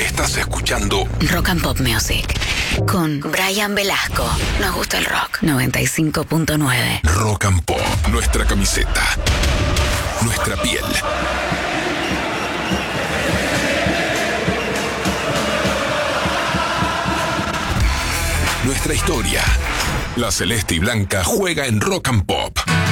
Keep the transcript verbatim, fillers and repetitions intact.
Estás escuchando Rock and Pop Music con Brian Velasco. Nos gusta el rock. noventa y cinco punto nueve. Rock and Pop. Nuestra camiseta. Nuestra piel. Nuestra historia. La celeste y blanca juega en Rock and Pop.